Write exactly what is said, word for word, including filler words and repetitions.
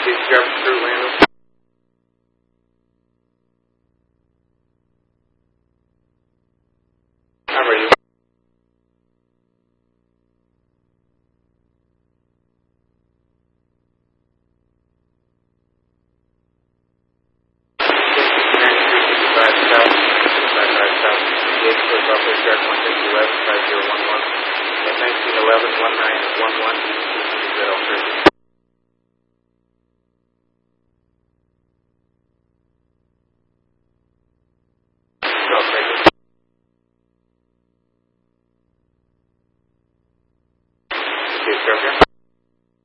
Chief Sheriff Crew Landon. How are you? nineteen eleven, one nine one one, zero three.